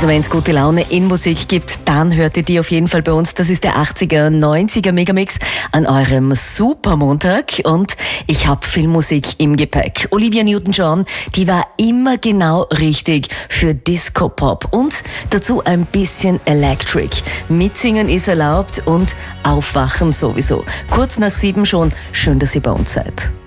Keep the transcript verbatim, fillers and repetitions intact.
Also wenn es gute Laune in Musik gibt, dann hört ihr die auf jeden Fall bei uns. Das ist der achtziger, neunziger Megamix an eurem Supermontag. Und ich habe Filmmusik im Gepäck. Olivia Newton-John, die war immer genau richtig für Disco-Pop. Und dazu ein bisschen Electric. Mitsingen ist erlaubt und aufwachen sowieso. Kurz nach sieben schon. Schön, dass ihr bei uns seid.